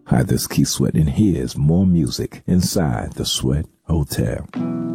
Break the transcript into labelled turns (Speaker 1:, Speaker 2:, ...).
Speaker 1: Hi, this is Keith Sweat, and here's more music inside the Sweat Hotel.